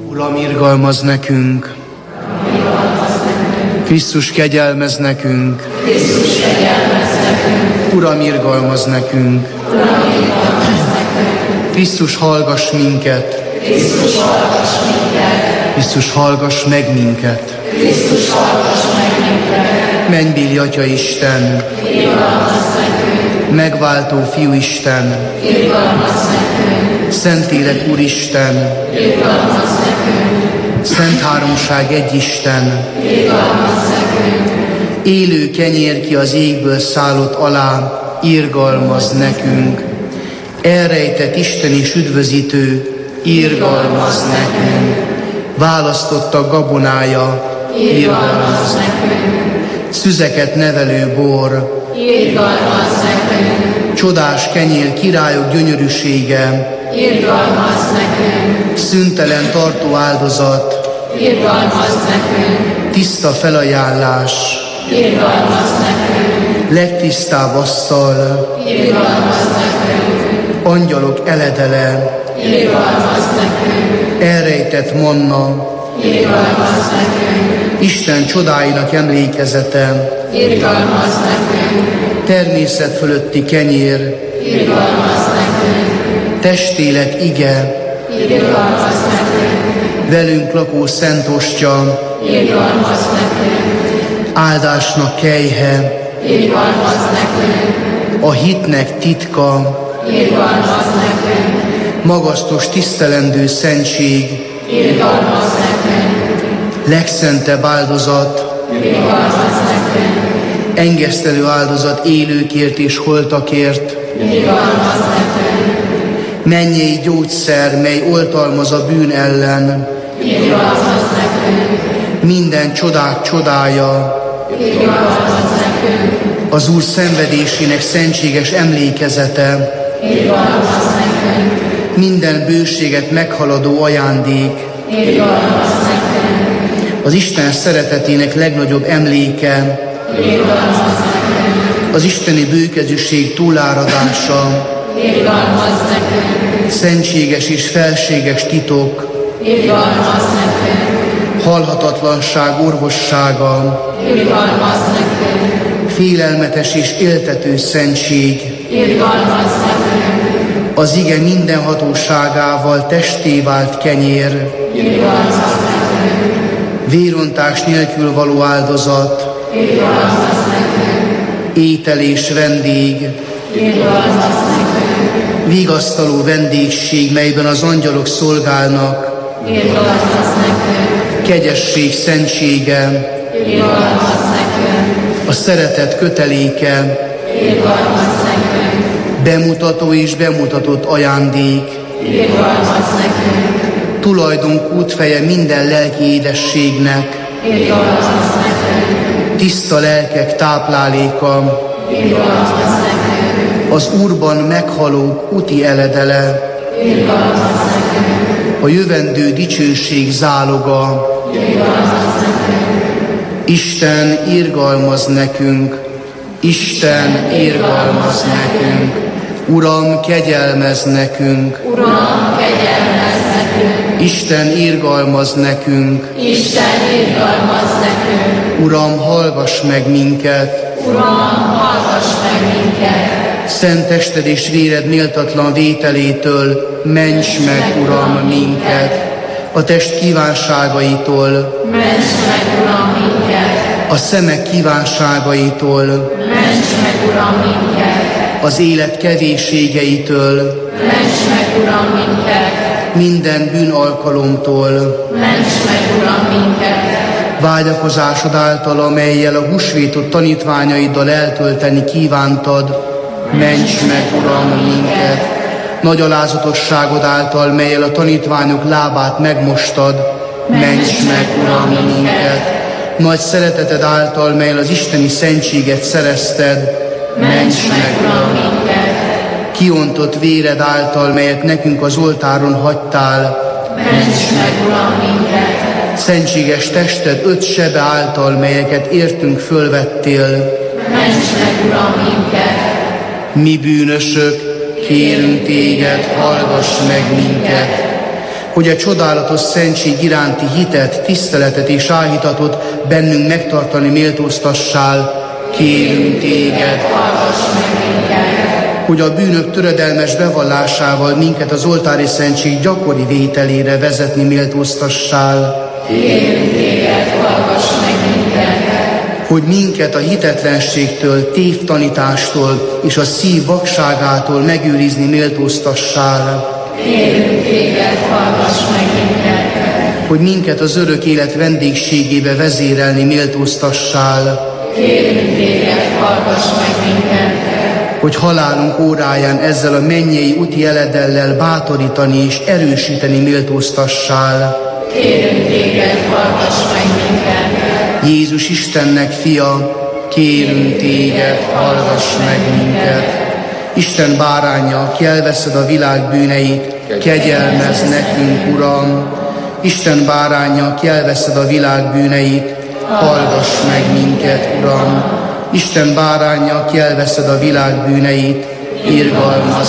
Uram, irgalmaz nekünk! Krisztus, kegyelmez nekünk! Uram, irgalmaz nekünk! Krisztus, hallgass minket! Krisztus, hallgass meg minket! Mennybéli Atya Isten! Megváltó Fiú Isten! Szentlélek Úristen! Szent Háromság egy Isten! Élő kenyér, ki az égből szállott alá, irgalmaz nekünk! Elrejtett Isten és üdvözítő, irgalmaz nekünk! Választotta gabonája, irgalmaz nekünk! Szüzeket nevelő bor, irgalmaz nekünk! Csodás kenyér, királyok gyönyörűsége, irgalmaz nekünk! Szüntelen tartó áldozat, irgalmaz nekünk! Tiszta felajánlás, irgalmaz nekünk! Legtisztább asztal, irgalmaz nekünk! Angyalok eledele, irgalmaz nekünk! Elrejtett manna, irgalmaz nekünk! Isten csodáinak emlékezete, irgalmaz nekünk! Természet fölötti kenyér, irgalmaz nekünk! Testélet ige, irgalmaz nekünk! Velünk lakó szent ostya, irgalmaz nekünk! Áldásnak kelyhe, irgalmaz nekünk! A hitnek titka, irgalmaz nekünk! Magasztos tisztelendő szentség, irgalmaz nekünk! Legszentebb áldozat, irgalmaz nekünk! Engesztelő áldozat élőkért és holtakért, irgalmaz nekünk! Mennyei gyógyszer, mely oltalmaz a bűn ellen, irgalmaz nekünk! Minden csodák csodája, irgalmaz nekünk! Az Úr szenvedésének szentséges emlékezete, irgalmaz nekünk! Minden bőséget meghaladó ajándék, irgalmaz nekünk! Az Isten szeretetének legnagyobb emléke, irgalmaz nekünk! Az isteni bőkezűség túláradása, irgalmaz nekünk! Szentséges és felséges titok, irgalmaz nekünk! Halhatatlanság orvossága, irgalmaz nekünk! Félelmetes és éltető szentség, irgalmaz nekünk! Az ige minden hatóságával testé vált kenyér, irgalmaz nekünk! Vérontás nélkül való áldozat, irgalmaz nekünk! Étel és vendég, irgalmaz nekünk! Vigasztaló vendégség, melyben az angyalok szolgálnak, irgalmaz nekünk! Kegyesség szentsége, irgalmaz nekünk! A szeretet köteléke, irgalmaz nekünk! Bemutató és bemutatott ajándék, irgalmaz nekünk! Tulajdon útfeje minden lelki édességnek, irgalmaz nekünk! Tiszta lelkek tápláléka, irgalmaz nekünk! Az Úrban meghalók úti eledele, irgalmaz nekünk! A jövendő dicsőség záloga, irgalmaz nekünk! Isten irgalmaz nekünk! Isten irgalmaz nekünk! Uram, kegyelmez nekünk! Uram, kegyelmez nekünk! Isten irgalmaz nekünk! Isten irgalmaz nekünk! Uram, hallgass meg minket! Uram, hallgass meg minket! Szent tested és véred méltatlan vételétől ments meg, Uram, minket! A test kívánságaitól ments meg, Uram, minket! A szemek kívánságaitól ments meg, Uram, minket! Az élet kevésségeitől ments meg, Uram, minket! Minden bűnalkalomtól ments meg, Uram, minket! Vágyakozásod által, amellyel a húsvétot tanítványaiddal eltölteni kívántad, ments meg, Uram, minket! Nagy alázatosságod által, mellyel a tanítványok lábát megmostad, ments meg, Uram, minket! Nagy szereteted által, mellyel az isteni szentséget szerezted, ments meg, Uram, minket! Kiontott véred által, melyet nekünk az oltáron hagytál, ments meg, Uram, minket! Szentséges tested 5 sebe által, melyeket értünk fölvettél, ments meg, Uram, minket! Mi bűnösök, kérünk téged, hallgass meg minket! hogy a csodálatos szentség iránti hitet, tiszteletet és áhítatot bennünk megtartani méltóztassál, kérünk téged, hallgass meg minket. hogy a bűnök töredelmes bevallásával minket az oltári szentség gyakori vételére vezetni méltóztassál, Kérünk téged, hallgass meg minket. hogy minket a hitetlenségtől, tévtanítástól és a szív vakságától megőrizni méltóztassál, Kérünk téged, hallgass meg minket. hogy minket az örök élet vendégségébe vezérelni méltóztassál, Kérünk téged, hallgass meg minket. hogy halálunk óráján ezzel a mennyei úti eledellel bátorítani és erősíteni méltóztassál. Kérünk téged, hallgass meg minket. Jézus Istennek fia, kérünk téged, hallgass meg minket. Isten báránja, aki elveszed a világ bűneit, kegyelmezz nekünk, Uram. Isten báránja, aki elveszed a világ bűneit, hallgass meg minket, Uram. Isten báránja, aki elveszed a világ bűneit, irgalmazz